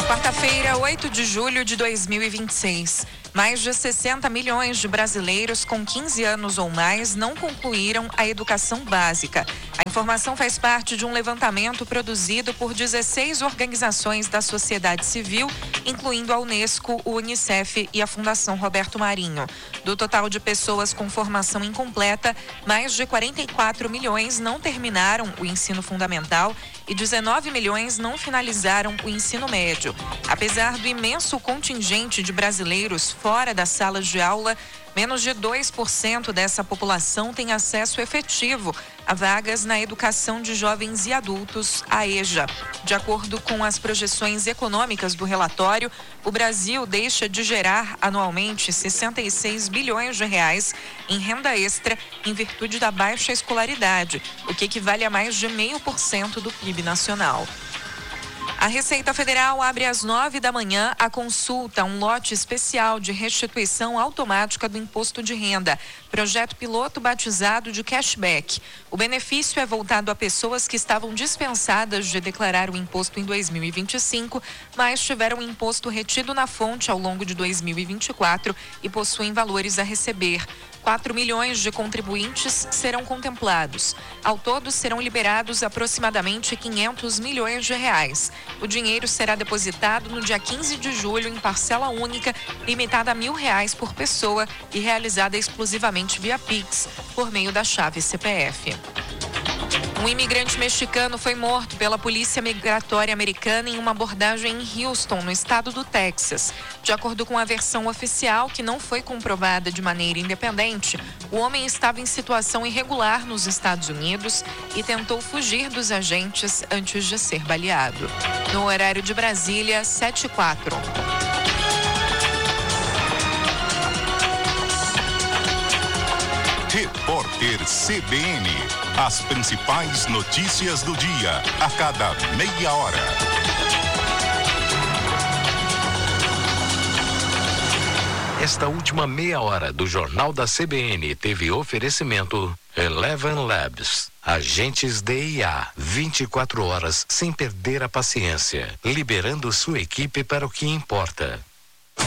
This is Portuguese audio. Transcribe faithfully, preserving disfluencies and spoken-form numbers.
Quarta-feira, oito de julho de dois mil e vinte e seis. Mais de sessenta milhões de brasileiros com quinze anos ou mais não concluíram a educação básica. A informação faz parte de um levantamento produzido por dezesseis organizações da sociedade civil, incluindo a Unesco, o Unicef e a Fundação Roberto Marinho. Do total de pessoas com formação incompleta, mais de quarenta e quatro milhões não terminaram o ensino fundamental e dezenove milhões não finalizaram o ensino médio. Apesar do imenso contingente de brasileiros fora das salas de aula, menos de dois por cento dessa população tem acesso efetivo a vagas na educação de jovens e adultos, a EJA. De acordo com as projeções econômicas do relatório, o Brasil deixa de gerar anualmente sessenta e seis bilhões de reais em renda extra em virtude da baixa escolaridade, o que equivale a mais de meio por cento do P I B nacional. A Receita Federal abre às nove da manhã a consulta a um lote especial de restituição automática do imposto de renda, projeto piloto batizado de cashback. O benefício é voltado a pessoas que estavam dispensadas de declarar o imposto em dois mil e vinte e cinco, mas tiveram o imposto retido na fonte ao longo de dois mil e vinte e quatro e possuem valores a receber. quatro milhões de contribuintes serão contemplados. Ao todo, serão liberados aproximadamente quinhentos milhões de reais. O dinheiro será depositado no dia quinze de julho em parcela única, limitada a mil reais por pessoa e realizada exclusivamente via Pix, por meio da chave C P F. Um imigrante mexicano foi morto pela Polícia Migratória Americana em uma abordagem em Houston, no estado do Texas. De acordo com a versão oficial, que não foi comprovada de maneira independente, o homem estava em situação irregular nos Estados Unidos e tentou fugir dos agentes antes de ser baleado. No horário de Brasília, sete e quatro. Repórter C B N. As principais notícias do dia, a cada meia hora. Esta última meia hora do Jornal da C B N teve oferecimento Eleven Labs. Agentes D I A, vinte e quatro horas sem perder a paciência, liberando sua equipe para o que importa.